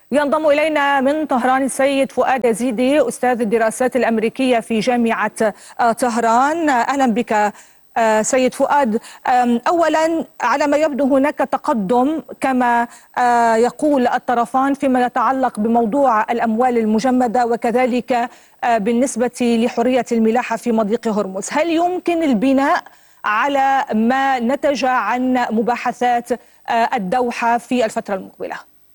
ينضم إلينا من طهران السيد فؤاد يزيدي، أستاذ الدراسات الأمريكية في جامعة طهران. أهلا بك سيد فؤاد. أولا، على ما يبدو هناك تقدم كما يقول الطرفان فيما يتعلق بموضوع الأموال المجمدة، وكذلك بالنسبة لحرية الملاحة في مضيق هرمز. هل يمكن البناء على ما نتج عن مباحثات الدوحة في الفترة المقبلة؟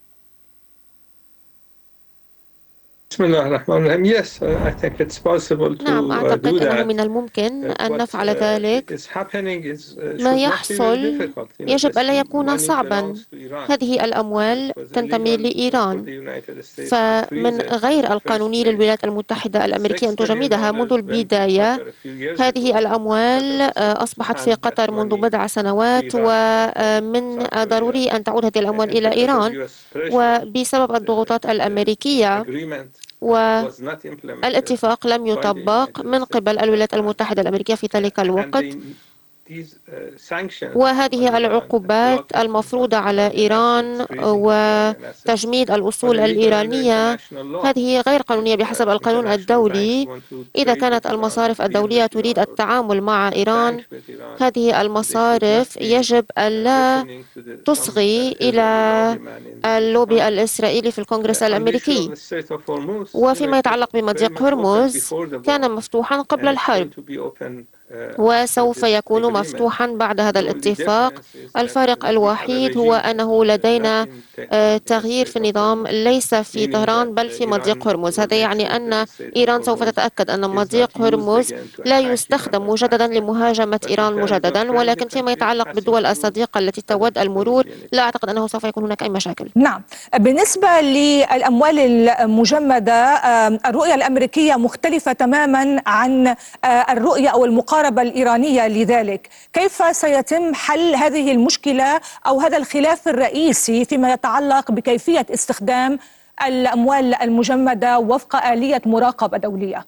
بسم الله الرحمن الرحيم. Yes, I think it's possible نعم، to do أعتقد أنه that. من الممكن أن What نفعل ذلك. is happening is ما should not be very يحصل difficult. يجب This ألا يكون money صعبا. belongs to Iran. هذه الأموال It was تنتمي illegal for لإيران، the United States to freeze فمن it غير in the first القانوني place. للولايات المتحدة الأمريكية أن $6 تجمدها منذ billion went to البداية. Qatar a few years هذه ago. الأموال Qatar decided to أصبحت في hand that قطر منذ money بضع to سنوات، Iran from ومن South Korea. ضروري أن تعود هذه الأموال And إلى because of إيران، US pressure, وبسبب الضغوطات the الأمريكية agreement was not implemented والاتفاق لم by the يطبق United من States قبل at that الولايات time. المتحدة الأمريكية في ذلك And الوقت. these sanctions on وهذه Iran and العقوبات blocking المفروضة imports على Iranian assets, إيران freezing Iranian assets, وتجميد were الأصول illegal under الإيرانية، international law. هذه غير If قانونية بحسب القانون international banks الدولي. want to إذا trade كانت with Iran or المصارف deal الدولية with تريد Iran or التعامل مع bank إيران، with Iran, هذه they should not المصارف be يجب ألا listening to some تصغي إلى Israeli lobbyman in اللوبي Congress. الإسرائيلي في الكونغرس On the issue of الأمريكي. the Strait of Hormuz, وفيما it was يتعلق very بمضيق much open هرمز before the war, كان مفتوحا قبل and it's الحرب، going to be open after وسوف this يكون agreement. مفتوحا بعد هذا The only الاتفاق. difference is that الفارق we have a الوحيد هو regime أنه change, not لدينا in Tehran, in the تغيير في Strait of النظام Hormuz, ليس في meaning that طهران بل في مضيق Iran هرمز. will هذا make يعني sure that أن the Strait of إيران سوف Hormuz تتأكد أن is not مضيق used هرمز again to لا attack Iran يستخدم or مجددا backstab. لمهاجمة But in إيران terms of مجددا. transit ولكن فيما countries يتعلق passing بالدول through الصديقة التي Qatar, تود there will المرور، be an لا issue. أعتقد أنه سوف يكون هناك أي مشاكل. نعم، بالنسبة للأموال المجمدة، الرؤية الأمريكية مختلفة تماما عن الرؤية أو المقاربة الإيرانية لذلك. كيف سيتم حل هذه المشكلة أو هذا الخلاف الرئيسي فيما يتعلق بكيفية استخدام الأموال المجمدة وفق آلية مراقبة دولية؟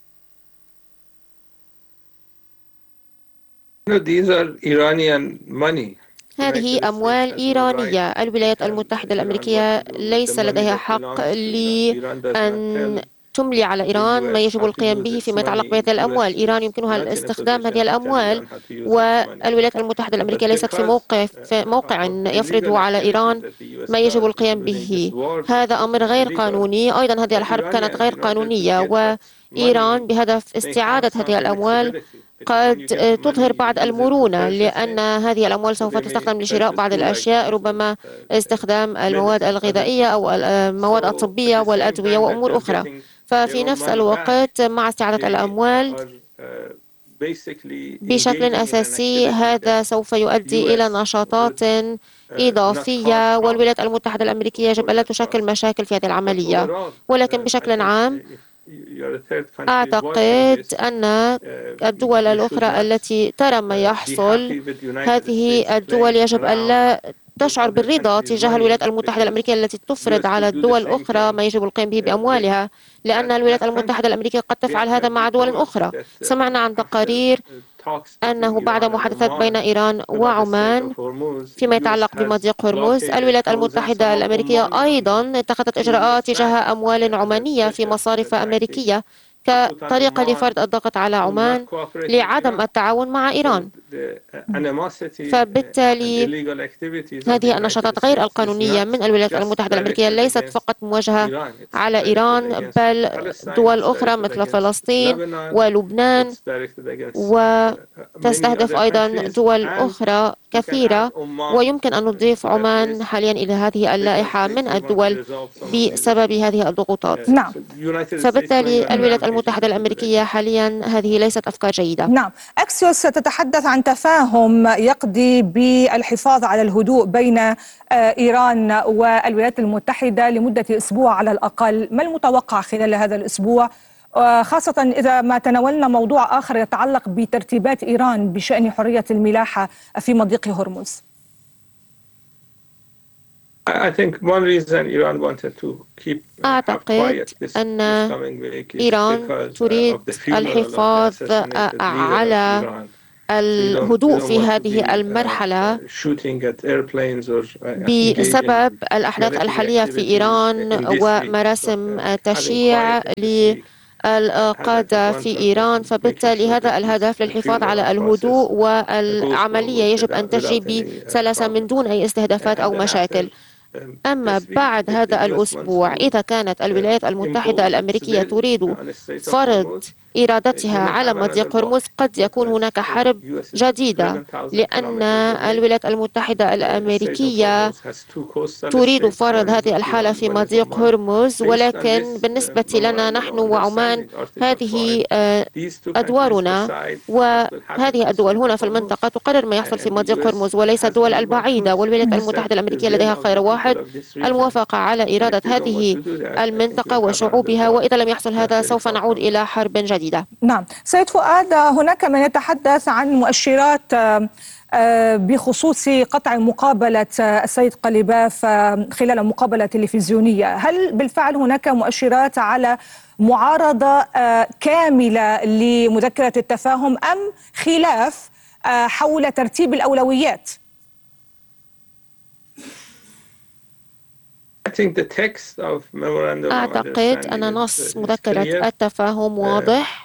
These are Iranian money. هذه أموال إيرانية. الولايات المتحدة الأمريكية ليس لديها حق لأن تملي على إيران ما يجب القيام به فيما يتعلق بهذه الأموال. إيران يمكنها استخدام هذه الأموال، والولايات المتحدة الأمريكية ليست في موقع يفرض على إيران ما يجب القيام به. هذا أمر غير قانوني. أيضا هذه الحرب كانت غير قانونية، وإيران بهدف استعادة هذه الأموال قد تظهر بعض المرونة، لأن هذه الأموال سوف تستخدم لشراء بعض الأشياء، ربما استخدام المواد الغذائية أو المواد الطبية والأدوية وأمور أخرى. ففي نفس الوقت مع استعادة الأموال بشكل أساسي هذا سوف يؤدي إلى نشاطات إضافية، والولايات المتحدة الأمريكية يجب ألا تشكل مشاكل في هذه العملية. ولكن بشكل عام أعتقد أن الدول الأخرى التي ترى ما يحصل، هذه الدول يجب ألا تشعر بالرضا تجاه الولايات المتحدة الأمريكية التي تفرض على الدول الأخرى ما يجب القيام به بأموالها، لأن الولايات المتحدة الأمريكية قد تفعل هذا مع دول أخرى. سمعنا عن تقارير أنه بعد محادثات بين إيران وعمان فيما يتعلق بمضيق هرمز، الولايات المتحدة الأمريكية أيضا اتخذت إجراءات تجاه أموال عمانية في مصارف أمريكية كطريقة لفرض الضغط على عمان لعدم التعاون مع إيران. فبالتالي هذه النشاطات غير القانونية من الولايات المتحدة الأمريكية ليست فقط موجهة على إيران، بل دول أخرى مثل فلسطين ولبنان، وتستهدف أيضا دول أخرى كثيرة. ويمكن أن نضيف عمان حاليا إلى هذه اللائحة من الدول بسبب هذه الضغوطات. نعم. فبالتالي الولايات المتحدة الأمريكية حاليا هذه ليست أفكار جيدة. نعم. أكسيوس تتحدث عن تفاهم يقضي بالحفاظ على الهدوء بين إيران والولايات المتحدة لمدة أسبوع على الأقل. ما المتوقع خلال هذا الأسبوع، خاصة إذا ما تناولنا موضوع آخر يتعلق بترتيبات إيران بشأن حرية الملاحة في مضيق هرمز؟ أعتقد أن إيران تريد الحفاظ على الهدوء في هذه المرحلة بسبب الأحداث الحالية في إيران ومراسم تشييع للقادة في إيران، فبالتالي هذا الهدف للحفاظ على الهدوء، والعملية يجب أن تجري بسلاسة من دون أي استهدافات أو مشاكل. أما بعد هذا الأسبوع إذا كانت الولايات المتحدة الأمريكية تريد فرض إرادتها على مضيق هرمز، قد يكون هناك حرب جديدة، لأن الولايات المتحدة الأمريكية تريد فرض هذه الحالة في مضيق هرمز، ولكن بالنسبة لنا نحن وعمان هذه أدوارنا، وهذه الدول هنا في المنطقة تقرر ما يحصل في مضيق هرمز وليس الدول البعيدة. والولايات المتحدة الأمريكية لديها خيار واحد: الموافقة على إرادة هذه المنطقة وشعوبها، وإذا لم يحصل هذا سوف نعود إلى حرب جديدة. نعم سيد فؤاد، هناك من يتحدث عن مؤشرات بخصوص قطع مقابلة السيد قليباف خلال مقابلة تلفزيونية. هل بالفعل هناك مؤشرات على معارضة كاملة لمذكرة التفاهم أم خلاف حول ترتيب الأولويات؟ أعتقد أن نص مذكرة التفاهم واضح.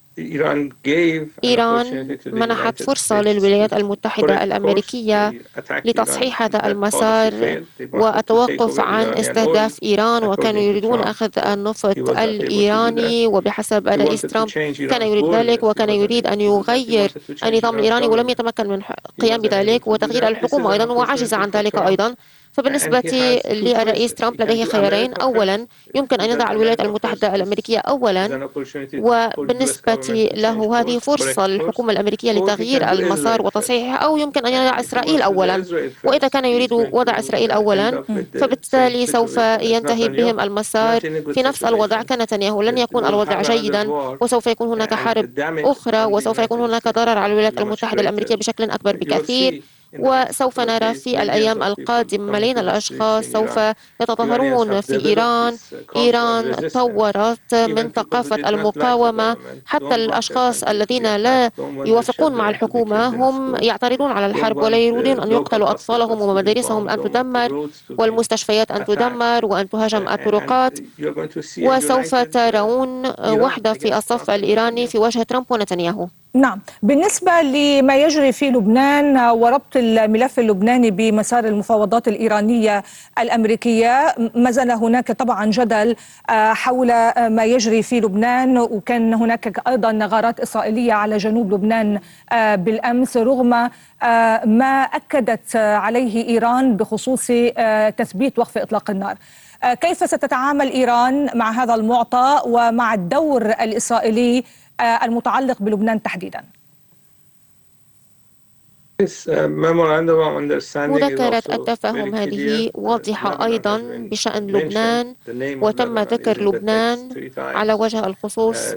إيران منحت فرصة للولايات المتحدة الأمريكية لتصحيح هذا المسار والتوقف عن استهداف إيران، وكانوا يريدون أخذ النفط الإيراني، وبحسب الرئيس ترامب كان يريد ذلك، وكان يريد أن يغير النظام الإيراني ولم يتمكن من القيام بذلك، وتغيير الحكومة أيضا وعجز عن ذلك أيضا. فبالنسبة للرئيس ترامب لديه خيارين: أولا يمكن أن يضع الولايات المتحدة الأمريكية أولا، وبالنسبة له هذه فرصة للحكومة الأمريكية لتغيير المسار وتصحيحه، أو يمكن أن يضع إسرائيل أولا. وإذا كان يريد وضع إسرائيل أولا فبالتالي سوف ينتهي بهم المسار في نفس الوضع كنتنياهو. لن يكون الوضع جيدا، وسوف يكون هناك حرب أخرى، وسوف يكون هناك ضرر على الولايات المتحدة الأمريكية بشكل أكبر بكثير. وسوف نرى في الأيام القادمة ملايين الأشخاص سوف يتظاهرون في إيران. إيران طورت من ثقافة المقاومة، حتى الأشخاص الذين لا يوافقون مع الحكومة هم يعترضون على الحرب ولا يريدون أن يقتلوا أطفالهم ومدارسهم أن تدمر والمستشفيات أن تدمر وأن تهاجم الطرقات. وسوف ترون وحدة في الصف الإيراني في وجه ترامب ونتنياهو. نعم، بالنسبة لما يجري في لبنان وربط الملف اللبناني بمسار المفاوضات الإيرانية الأمريكية، ما زال هناك طبعا جدل حول ما يجري في لبنان، وكان هناك أيضا غارات إسرائيلية على جنوب لبنان بالأمس رغم ما أكدت عليه إيران بخصوص تثبيت وقف إطلاق النار. كيف ستتعامل إيران مع هذا المعطى ومع الدور الإسرائيلي المتعلق بلبنان تحديدا؟ مذكرة التفاهم هذه واضحة أيضا بشأن لبنان، وتم ذكر لبنان على وجه الخصوص،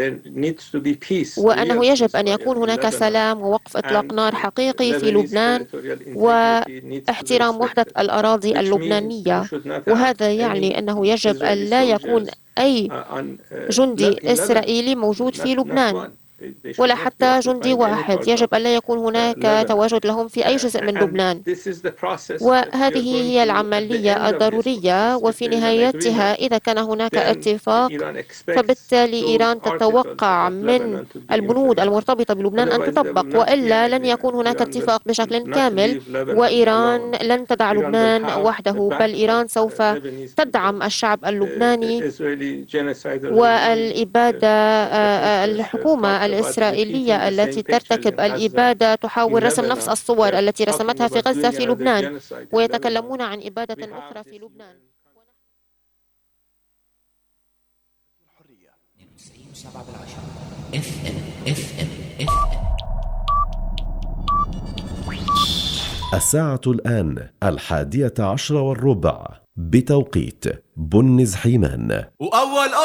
وأنه يجب أن يكون هناك سلام ووقف إطلاق نار حقيقي في لبنان واحترام وحدة الأراضي اللبنانية. وهذا يعني أنه يجب أن لا يكون أي جندي إسرائيلي موجود في لبنان ولا حتى جندي واحد. يجب أن لا يكون هناك تواجد لهم في أي جزء من لبنان. وهذه هي العملية الضرورية، وفي نهايتها إذا كان هناك اتفاق فبالتالي إيران تتوقع من البنود المرتبطة بلبنان أن تطبق، وإلا لن يكون هناك اتفاق بشكل كامل، وإيران لن تدع لبنان وحده، بل إيران سوف تدعم الشعب اللبناني. والإبادة الحكومة الإسرائيلية التي ترتكب الإبادة تحاول رسم نفس الصور التي رسمتها في غزة في لبنان، ويتكلمون عن إبادة أخرى في لبنان. الساعة الآن 11:10 بتوقيت بنز حيمان.